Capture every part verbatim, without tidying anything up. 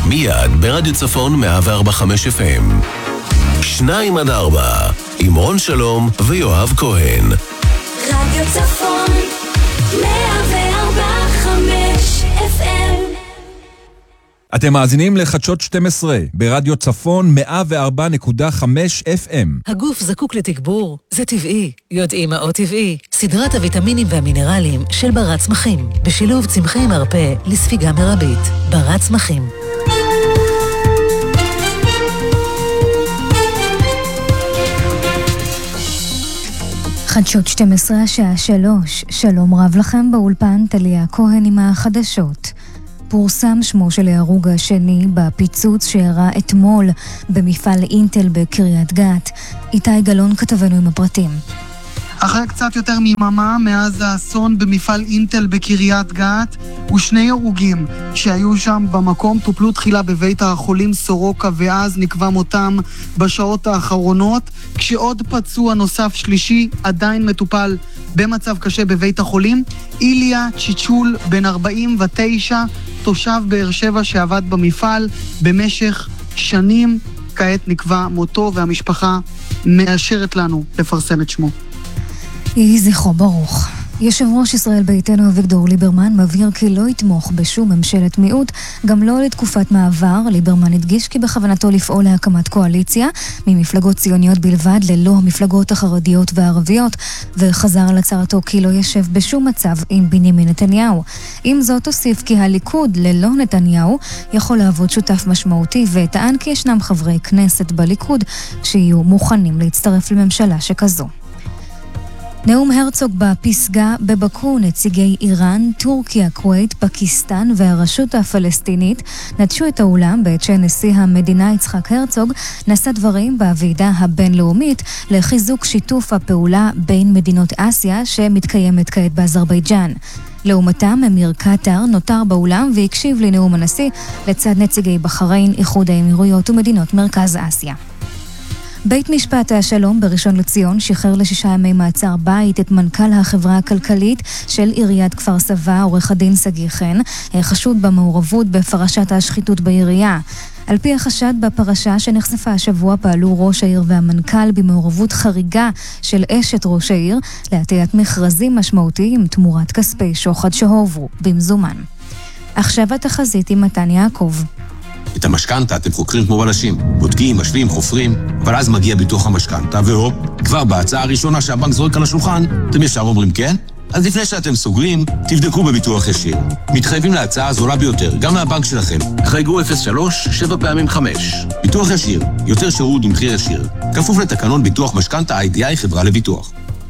מיד ברדיו צפון מאה וארבע נקודה חמש אף אם. שניים עד ארבע, עם רון שלום ויואב כהן. רדיו צפון מאה וארבע נקודה חמש אף אם. אתם מאזינים לחדשות שתים עשרה ברדיו צפון מאה וארבע נקודה חמש אף אם. הגוף זקוק לתגבור, זה טבעי. יודעים מה עוד טבעי? סדרת הוויטמינים והמינרלים של ברת צמחים, בשילוב צמחי מרפא לספיגה מרבית. ברת צמחים. חדשות שתים עשרה השעה שלוש, שלום רב לכם באולפן, תליה כהן עם החדשות. פורסם שמו של ההרוג השני בפיצוץ שאירע אתמול במפעל אינטל בקריית גת. איתי גלון כתבנו עם הפרטים. אחרי קצת יותר מיממה מאז האסון במפעל אינטל בקריית גת, ושני הרוגים שהיו שם במקום טופלו תחילה בבית החולים סורוקה ואז נקבע מותם בשעות האחרונות, כשעוד פצוע נוסף שלישי עדיין מטופל במצב קשה בבית החולים. איליה צ'יצ'ול בן ארבעים ותשע, תושב באר שבע שעבד במפעל במשך שנים, כעת נקבע מותו והמשפחה מאשרת לנו לפרסם את שמו. יהי זכרו ברוך. יושב ראש ישראל ביתנו אביגדור ליברמן מבהיר כי לא יתמוך בשום ממשלת מיעוט, גם לא לתקופת מעבר. ליברמן הדגיש כי בכוונתו לפעול להקמת קואליציה ממפלגות ציוניות בלבד, ללא המפלגות החרדיות והערביות, וחזר על הצהרתו כי לא ישב בשום מצב עם בנימין נתניהו. עם זאת הוסיף כי הליכוד ללא נתניהו יכול לעבוד שותף משמעותי, וטען כי ישנם חברי כנסת בליכוד שיהיו מוכנים להצטרף לממשלה שכזו. נאום הרצוג בפסגה בבקו, נציגי איראן, טורקיה, כווית, פקיסטן והרשות הפלסטינית נטשו את האולם בעת שנשיא המדינה יצחק הרצוג נשא דברים בוועידה הבינלאומית לחיזוק שיתוף הפעולה בין מדינות אסיה שמתקיימת כעת באזרבייג'אן. לעומתם, אמיר קטר נותר באולם והקשיב לנאום הנשיא לצד נציגי בחריין, איחוד האמירויות ומדינות מרכז אסיה. בית משפט השלום בראשון לציון שחרר לשישה ימי מעצר בית את מנכ"ל החברה הכלכלית של עיריית כפר סבא, עורך הדין סגי חן, חשוד במעורבות בפרשת השחיתות בעירייה. על פי החשד בפרשה שנחשפה השבוע, פעלו ראש העיר והמנכ"ל במעורבות חריגה של אשת ראש העיר להטיית מכרזים משמעותיים תמורת כספי שוחד שהועברו במזומן. עכשיו התחזית עם מתן יעקב. את המשכנתה אתם חוקרים כמו בלשים, בודקים, משווים, חופרים, אבל אז מגיע ביטוח המשכנתה, והופ, כבר בהצעה הראשונה שהבנק זורק על השולחן, אתם ישר אומרים כן? אז לפני שאתם סוגרים, תבדקו בביטוח ישיר. מתחייבים להצעה הזולה ביותר, גם מהבנק שלכם. חייגו אפס שלוש שבע פעמים חמש. ביטוח ישיר, יותר שירות ומחיר ישיר. כפוף לתקנון ביטוח משכנתה איי די איי חברה לביטוח.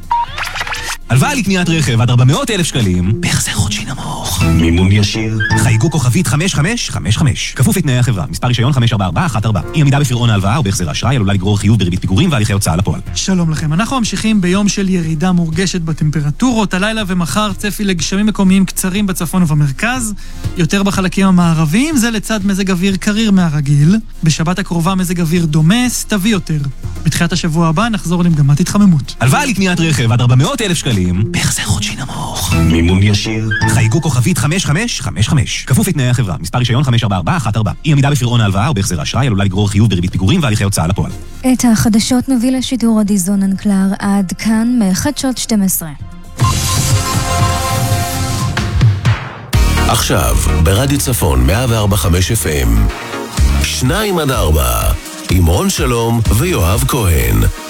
הלוואה לקניית רכב עד ארבע מאות אלף שקלים, בהחזר חודשי נמוך. מימון ישיר. חייגו כוכבית חמש חמש חמש חמש. כפוף לתנאי החברה. מספר רישיון חמש ארבע ארבע אחת ארבע. אי עמידה בפירעון ההלוואה או בהחזר האשראי עלולה לגרור חיוב בריבית פיגורים והליכי הוצאה לפועל. שלום לכם. אנחנו ממשיכים ביום של ירידה מורגשת בטמפרטורות. הלילה ומחר צפי לגשמים מקומיים קצרים בצפון ובמרכז, יותר בחלקים המערביים, זה לצד מזג אוויר קריר מהרגיל. בשבת הקרובה מזג אוויר דומה, סתווי יותר. בתחילת השבוע הבא נחזור למגמת התחממות. הלוואה לקניית רכב עד ארבע מאות אלף שקלים, בהחזר חודשי נמוך. מימון ישיר. חייגו כוכבית חמש חמש חמש חמש. כפוף לתנאי החברה. מספר רישיון חמש ארבע ארבע אחת ארבע. אי עמידה בפירעון ההלוואה או בהחזר האשראי עלולה לגרור חיוב בריבית פיגורים והליכי הוצאה לפועל. את החדשות מביא לשידור עדי זוננקלר. עד כאן מחדשות שתים עשרה. עכשיו ברדיו צפון מאה וארבע נקודה חמש אף אם. שניים עד ארבע, עם רון שלום ויואב כהן.